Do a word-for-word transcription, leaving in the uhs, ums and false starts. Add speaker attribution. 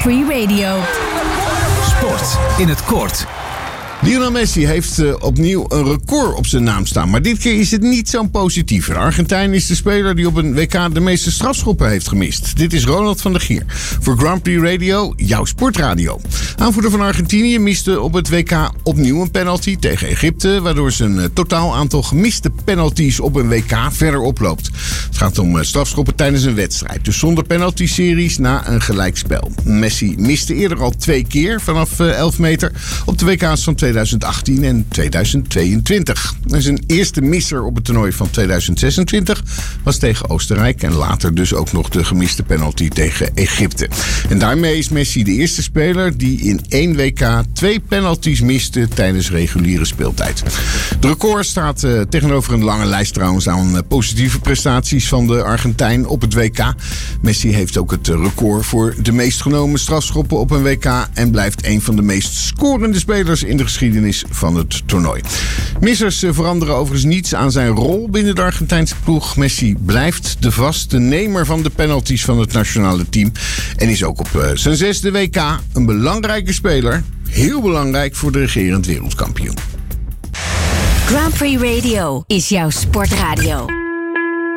Speaker 1: Prix Radio.
Speaker 2: Sport in het kort.
Speaker 3: Lionel Messi heeft uh, opnieuw een record op zijn naam staan. Maar dit keer is het niet zo'n positief. De Argentijn is de speler die op een W K de meeste strafschoppen heeft gemist. Dit is Ronald van der Gier. Voor Grand Prix Radio, jouw sportradio. Aanvoerder van Argentinië miste op het W K opnieuw een penalty tegen Egypte, waardoor zijn uh, totaal aantal gemiste penalties op een W K verder oploopt. Het gaat om uh, strafschoppen tijdens een wedstrijd. Dus zonder penalty-series na een gelijkspel. Messi miste eerder al twee keer vanaf uh, elf meter op de W K's van tweeduizend achttien en tweeduizend tweeëntwintig. En zijn eerste misser op het toernooi van tweeduizend zesentwintig was tegen Oostenrijk en later dus ook nog de gemiste penalty tegen Egypte. En daarmee is Messi de eerste speler die in één W K twee penalties miste tijdens reguliere speeltijd. De record staat uh, tegenover een lange lijst trouwens aan uh, positieve prestaties van de Argentijn op het W K. Messi heeft ook het uh, record voor de meest genomen strafschoppen op een W K en blijft een van de meest scorende spelers in de geschiedenis van het toernooi. Missers veranderen overigens niets aan zijn rol binnen de Argentijnse ploeg. Messi blijft de vaste nemer van de penalties van het nationale team en is ook op uh, zijn zesde W K een belangrijke speler. Heel belangrijk voor de regerend wereldkampioen.
Speaker 1: Grand Prix Radio is jouw sportradio.